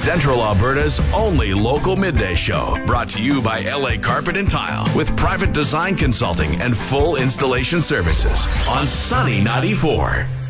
Central Alberta's only local midday show, brought to you by LA Carpet and Tile, with private design consulting and full installation services on Sunny 94.